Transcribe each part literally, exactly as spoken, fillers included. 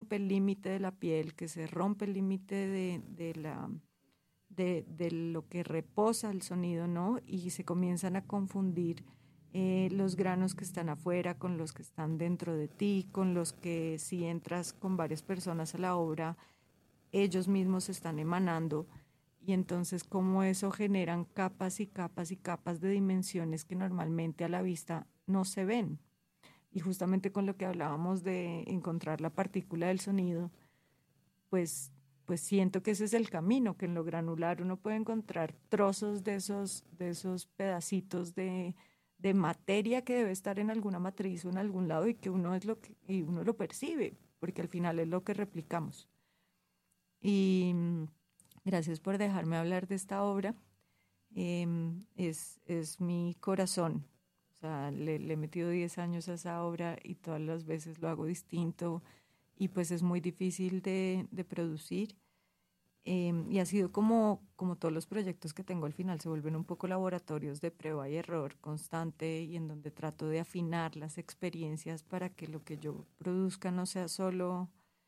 rompe el límite de la piel, que se rompe el límite de, de la de, de lo que reposa el sonido, ¿no? Y se comienzan a confundir eh, los granos que están afuera con los que están dentro de ti, con los que si entras con varias personas a la obra, ellos mismos están emanando, y entonces cómo eso generan capas y capas y capas de dimensiones que normalmente a la vista no se ven. Y justamente con lo que hablábamos de encontrar la partícula del sonido, pues, pues siento que ese es el camino, que en lo granular uno puede encontrar trozos de esos, de esos pedacitos de, de materia que debe estar en alguna matriz o en algún lado, y que uno es lo que, y uno lo percibe, porque al final es lo que replicamos. Y gracias por dejarme hablar de esta obra. Eh, es, es mi corazón. O sea, le, le he metido diez años a esa obra y todas las veces lo hago distinto, y pues es muy difícil de, de producir. Eh, y ha sido como, como todos los proyectos que tengo, al final se vuelven un poco laboratorios de prueba y error constante, y en donde trato de afinar las experiencias para que lo que yo produzca no sea solo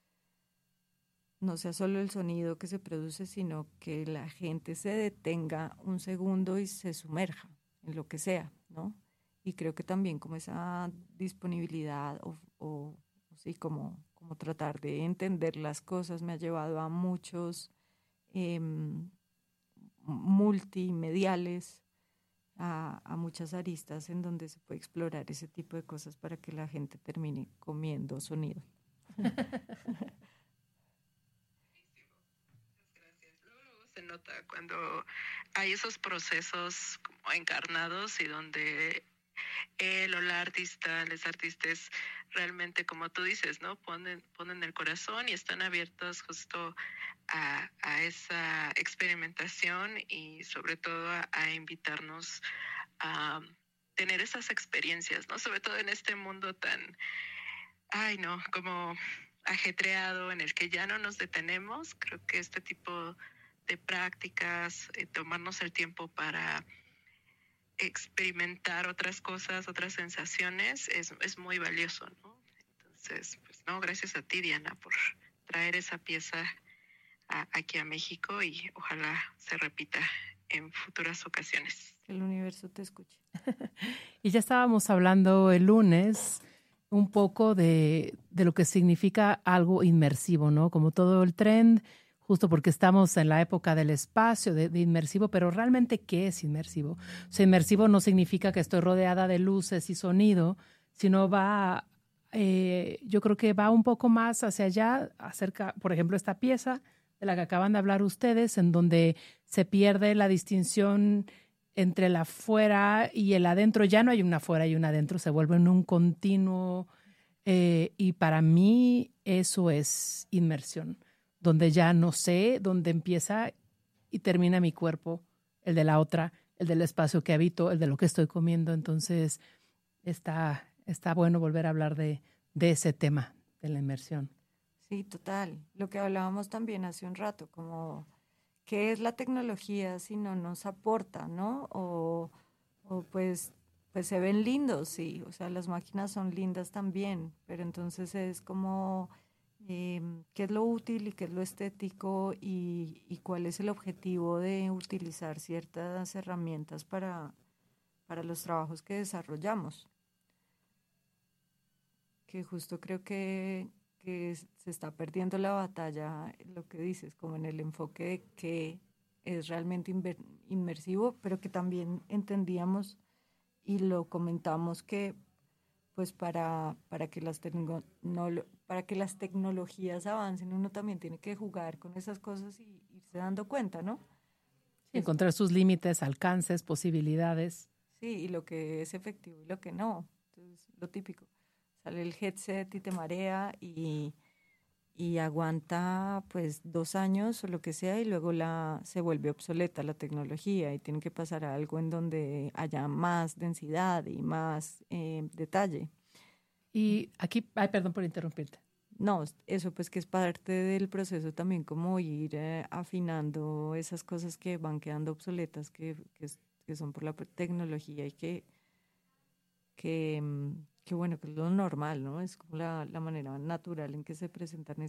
no sea solo el sonido que se produce, sino que la gente se detenga un segundo y se sumerja en lo que sea, ¿no? Y creo que también como esa disponibilidad o, o, o sí, como, como tratar de entender las cosas me ha llevado a muchos eh, multimediales, a, a muchas aristas en donde se puede explorar ese tipo de cosas para que la gente termine comiendo sonido. Se nota cuando hay esos procesos como encarnados y donde él o la artista, los artistas realmente, como tú dices, ¿no? Ponen, ponen el corazón y están abiertos justo a, a esa experimentación, y sobre todo a, a invitarnos a tener esas experiencias, ¿no? Sobre todo en este mundo tan, ay no, como ajetreado, en el que ya no nos detenemos. Creo que este tipo de prácticas, eh, tomarnos el tiempo para experimentar otras cosas, otras sensaciones, es, es muy valioso, ¿no? Entonces, pues no, gracias a ti, Diana, por traer esa pieza a, aquí a México, y ojalá se repita en futuras ocasiones. Que el universo te escuche. Y ya estábamos hablando el lunes un poco de, de lo que significa algo inmersivo, ¿no? Como todo el trend, justo porque estamos en la época del espacio, de, de inmersivo, pero realmente, ¿qué es inmersivo? O sea, inmersivo no significa que estoy rodeada de luces y sonido, sino va, eh, yo creo que va un poco más hacia allá, acerca, por ejemplo, esta pieza de la que acaban de hablar ustedes, en donde se pierde la distinción entre el afuera y el adentro. Ya no hay una afuera y una adentro, se vuelve en un continuo, eh, y para mí eso es inmersión, donde ya no sé dónde empieza y termina mi cuerpo, el de la otra, el del espacio que habito, el de lo que estoy comiendo. Entonces está, está bueno volver a hablar de, de ese tema, de la inmersión. Sí, total. Lo que hablábamos también hace un rato, como qué es la tecnología si no nos aporta, ¿no? O, o pues, pues se ven lindos, sí, o sea, las máquinas son lindas también, pero entonces es como eh, qué es lo útil y qué es lo estético, y, y cuál es el objetivo de utilizar ciertas herramientas para, para los trabajos que desarrollamos. Que justo creo que, que se está perdiendo la batalla, lo que dices, como en el enfoque de que es realmente inver, inmersivo, pero que también entendíamos y lo comentamos que pues para, para, que las tecno, no, para que las tecnologías avancen, uno también tiene que jugar con esas cosas y irse dando cuenta, ¿no? Sí, encontrar sus límites, alcances, posibilidades. Sí, y lo que es efectivo y lo que no. Entonces, lo típico. Sale el headset y te marea y, y aguanta pues dos años o lo que sea, y luego la, se vuelve obsoleta la tecnología y tiene que pasar a algo en donde haya más densidad y más eh, detalle. Y aquí, ay, perdón por interrumpirte. No, eso pues que es parte del proceso también, como ir eh, afinando esas cosas que van quedando obsoletas, que, que, que son por la tecnología, y que, que, que bueno, que es lo normal, ¿no? Es como la, la manera natural en que se presentan